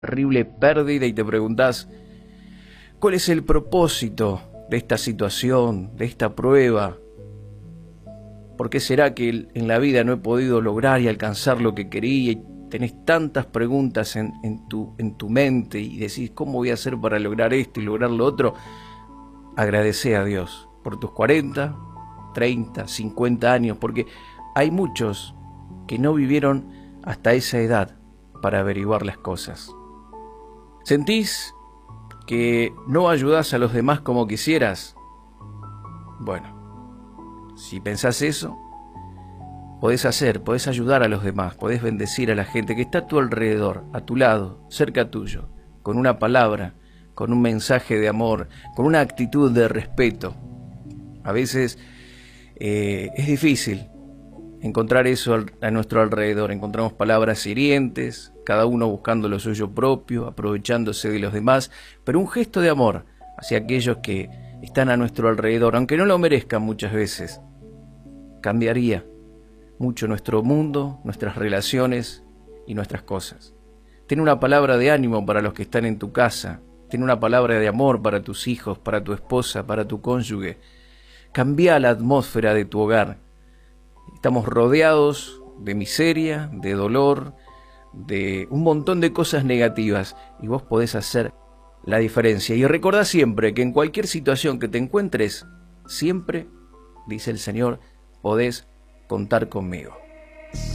terrible pérdida y te preguntás, ¿cuál es el propósito de esta situación, de esta prueba? ¿Por qué será que en la vida no he podido lograr y alcanzar lo que quería? Y tenés tantas preguntas en tu mente y decís, ¿cómo voy a hacer para lograr esto y lograr lo otro? Agradecé a Dios por tus 40, 30, 50 años, porque hay muchos que no vivieron hasta esa edad para averiguar las cosas. ¿Sentís que no ayudás a los demás como quisieras? Bueno, si pensás eso, podés ayudar a los demás, podés bendecir a la gente que está a tu alrededor, a tu lado, cerca tuyo, con una palabra, con un mensaje de amor, con una actitud de respeto. A veces es difícil encontrar eso a nuestro alrededor. Encontramos palabras hirientes, cada uno buscando lo suyo propio, aprovechándose de los demás, pero un gesto de amor hacia aquellos que están a nuestro alrededor, aunque no lo merezcan muchas veces, cambiaría mucho nuestro mundo, nuestras relaciones y nuestras cosas. Ten una palabra de ánimo para los que están en tu casa, ten una palabra de amor para tus hijos, para tu esposa, para tu cónyuge. Cambia la atmósfera de tu hogar. Estamos rodeados de miseria, de dolor, de un montón de cosas negativas y vos podés hacer la diferencia. Y recordá siempre que en cualquier situación que te encuentres, siempre, dice el Señor, podés contar conmigo.